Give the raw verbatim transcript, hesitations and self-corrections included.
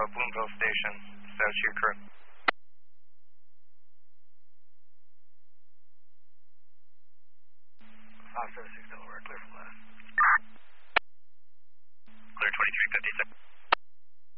Bloomville Station. Status to your crew. five seven six Delaware, clear from last.